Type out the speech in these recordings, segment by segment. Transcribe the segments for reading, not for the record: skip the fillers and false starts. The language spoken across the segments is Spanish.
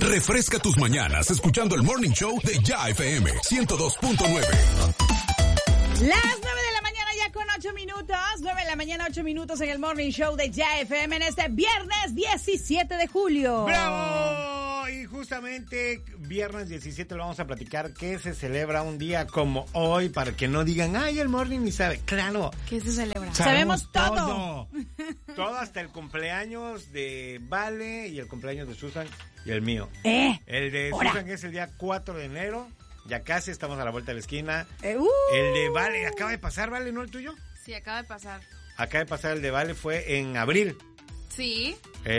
Refresca tus mañanas escuchando el Morning Show de Ya FM 102.9. Las 9 de la mañana ya con 8 minutos. 9 de la mañana, 8 minutos en el Morning Show de Ya FM en este viernes 17 de julio. ¡Bravo! Y justamente viernes 17 lo vamos a platicar que se celebra un día como hoy para que no digan, ay, el Morning ni sabe. Claro. ¿Qué se celebra? Sabemos todo. Todo hasta el cumpleaños de Vale y el cumpleaños de Susan y el mío. El de Susan es el día 4 de enero. Ya casi estamos a la vuelta de la esquina. El de Vale, acaba de pasar, ¿Vale? ¿No el tuyo? Sí, acaba de pasar. Acaba de pasar el de Vale, fue en abril. Sí.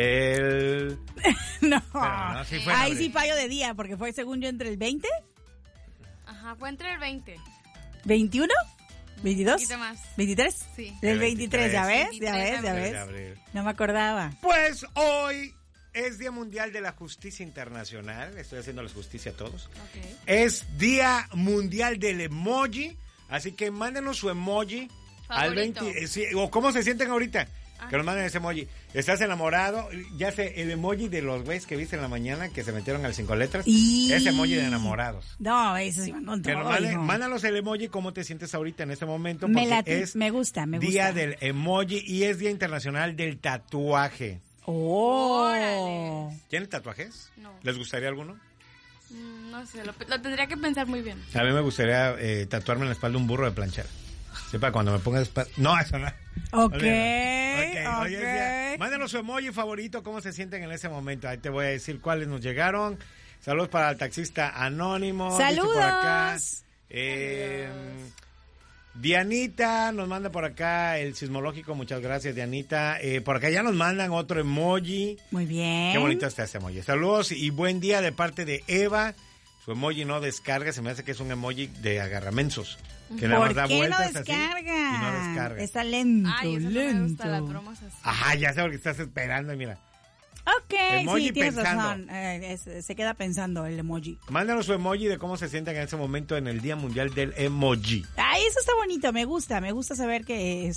No. Sí fue ahí sí fallo de día, porque fue según yo entre el 20. Ajá, fue entre el 20. ¿21? ¿22? Un poquito más. ¿23? Sí. Del 23, ¿ya ves? 23 ¿Ya ves? No me acordaba. Pues hoy es Día Mundial de la Justicia Internacional. Estoy haciendo la justicia a todos. Okay. Es Día Mundial del Emoji. Así que mándenos su emoji favorito. al 20. Sí, o cómo se sienten ahorita. Que nos manden ese emoji. ¿Estás enamorado? Ya sé, el emoji de los güeyes que viste en la mañana que se metieron al 5 letras. Ese emoji de enamorados. No, eso sí van con todo. Mándanos el emoji, cómo te sientes ahorita en este momento. Porque me gusta. Día del emoji y es Día Internacional del Tatuaje. ¡Oh! ¿Tienen tatuajes? No. ¿Les gustaría alguno? No sé, lo tendría que pensar muy bien. A mí me gustaría tatuarme en la espalda un burro de planchar. Sepa, cuando me ponga no, eso no. Ok. Mándenos su emoji favorito, cómo se sienten en ese momento. Ahí te voy a decir cuáles nos llegaron. Saludos para el taxista anónimo. Saludos. Por acá. Dianita nos manda por acá el sismológico. Muchas gracias, Dianita. Por acá ya nos mandan otro emoji. Muy bien. Qué bonito está ese emoji. Saludos y buen día de parte de Eva. Su emoji no descarga, se me hace que es un emoji de agarramensos. Que nada más da vueltas no así y no descarga. Está lento, Ay, eso lento. no me gusta, las bromas así. Ajá, ya sé porque estás esperando y mira. Ok, emoji sí, tienes pensando. razón. Se queda pensando el emoji. Mándanos su emoji de cómo se sienten en ese momento en el Día Mundial del Emoji. Ay, eso está bonito, me gusta saber que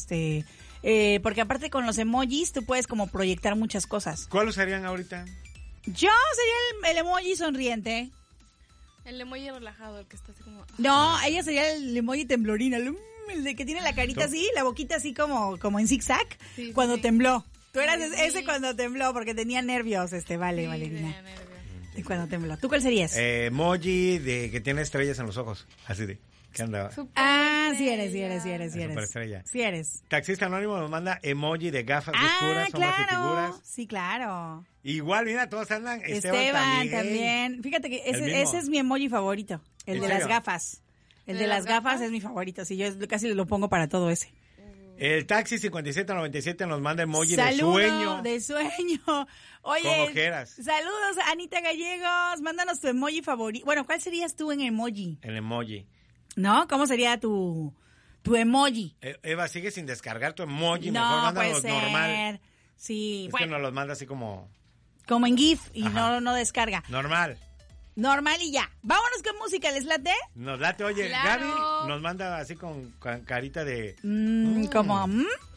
porque aparte con los emojis tú puedes como proyectar muchas cosas. ¿Cuál usarían ahorita? Yo sería el emoji sonriente. El emoji relajado, el que está así como... No, ella sería el emoji temblorina, el de que tiene la carita así, la boquita así como en zigzag, sí, cuando sí. tembló. Tú eras Sí. ese cuando tembló, porque tenía nervios, Valerina. tenía nervios. Y cuando tembló. ¿Tú cuál serías? Emoji de que tiene estrellas en los ojos, así de... ¿Qué andaba? Sí eres. Superestrella. Sí eres. Taxista Anónimo nos manda emoji de gafas oscuras, sombras y figuras. Sí, claro. Igual, mira, todos andan. Esteban también. Fíjate que ese es mi emoji favorito, el de las gafas. El de las gafas es mi favorito, sí, yo casi lo pongo para todo ese. El taxi 5797 nos manda emoji de sueño. De sueño. Oye, con ojeras. Saludos, Anita Gallegos. Mándanos tu emoji favorito. Bueno, ¿cuál serías tú en emoji? El emoji. ¿No? ¿Cómo sería tu emoji? Eva, sigue sin descargar tu emoji. No, mejor mándalos puede ser. Normal. Sí. Es que nos los manda así como en GIF y Ajá. no descarga. normal. Normal y ya. Vámonos con música, ¿les late? Nos late, oye, Claro. Gaby nos manda así con carita de... Así como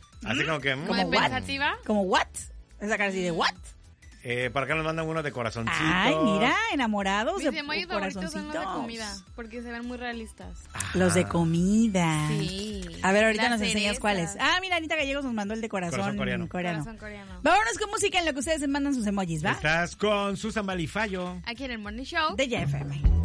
¿Como de what? pensativa? ¿Como what? Esa cara así de what? Por acá nos mandan uno de corazoncitos. Ay, mira, enamorados Mis de emojis favoritos son los de corazoncitos. comida, porque se ven muy realistas. Ajá. Los de comida. Sí. A ver, ahorita Las nos enseñas cerezas. cuáles. Mira, Anita Gallegos nos mandó el de corazón coreano. Corazón coreano. Vámonos con música en lo que ustedes mandan sus emojis, ¿va? Estás con Susan Balifayo. Aquí en el Morning Show De Ya FM.